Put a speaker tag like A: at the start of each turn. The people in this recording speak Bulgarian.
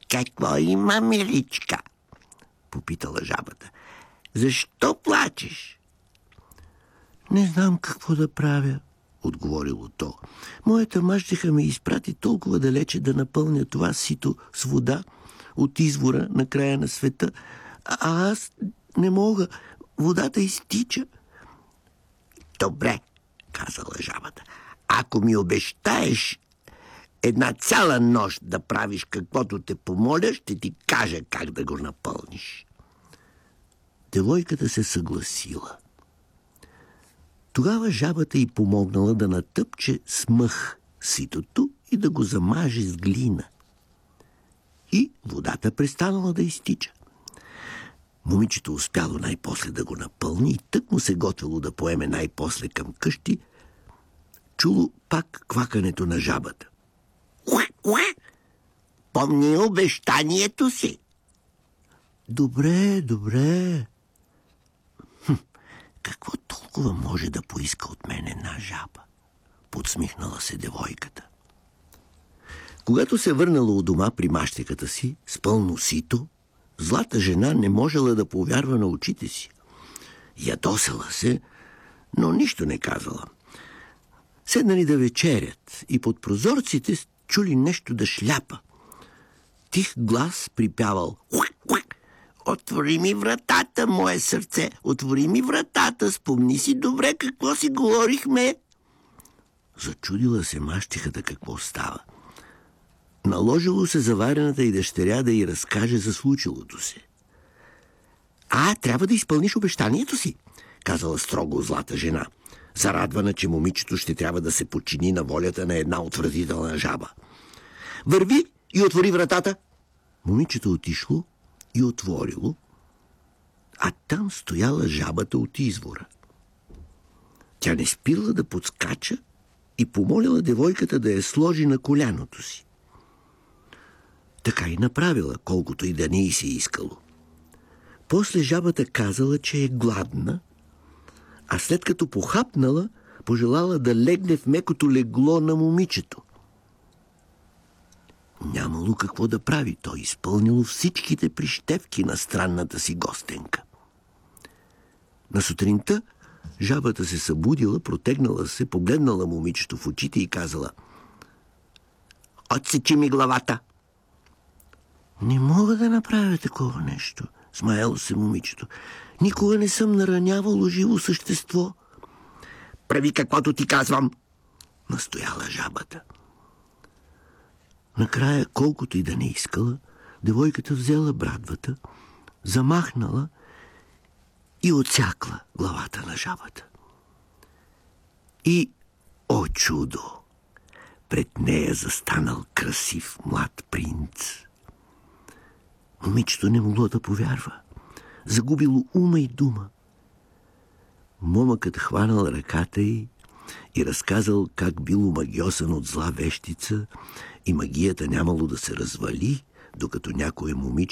A: Какво има, миличка? Попитала жабата. Защо плачеш? Не знам какво да правя, отговорило то. Моята мащеха ме изпрати толкова далече да напълня това сито с вода от извора на края на света, а аз не мога. Водата изтича. Добре, казала жабата. Ако ми обещаеш една цяла нощ да правиш каквото те помоля, ще ти кажа как да го напълниш. Девойката се съгласила. Тогава жабата й помогнала да натъпче с мъх ситото и да го замаже с глина. И водата престанала да изтича. Момичето успяло най-после да го напълни и тък му се готвило да поеме най-после към къщи, чуло пак квакането на жабата. Помни обещанието си. Добре, добре. Какво толкова може да поиска от мен една жаба? Подсмихнала се девойката. Когато се върнала у дома при мащеката си с пълно сито, злата жена не можела да повярва на очите си. Ядосала се, но нищо не казала. Седнали да вечерят и под прозорците чули нещо да шляпа. Тих глас припявал: отвори ми вратата, мое сърце, отвори ми вратата, спомни си добре какво си говорихме. Зачудила се мащехата какво става. Наложило се заварената и дъщеря да й разкаже за случилото се. Трябва да изпълниш обещанието си, казала строго злата жена, зарадвана, че момичето ще трябва да се подчини на волята на една отвратителна жаба. Върви и отвори вратата. Момичето отишло и отворило, а там стояла жабата от извора. Тя не спирала да подскача и помолила девойката да я сложи на коляното си. Така и направила, колкото и да не й се искало. После жабата казала, че е гладна, а след като похапнала, пожелала да легне в мекото легло на момичето. Нямало какво да прави, той изпълнило всичките прищевки на странната си гостенка. На сутринта жабата се събудила, протегнала се, погледнала момичето в очите и казала: отсечи ми главата. Не мога да направя такова нещо, смаяло се момичето. Никога не съм наранявало живо същество. Прави каквото ти казвам, настояла жабата. Накрая, колкото и да не искала, девойката взела брадвата, замахнала и отсякла главата на жабата. И, о чудо, пред нея застанал красив млад принц. Момичето не могло да повярва. Загубило ума и дума. Момъкът хванал ръката й и разказал как бил омагьосан от зла вещица и магията нямало да се развали, докато някое момиче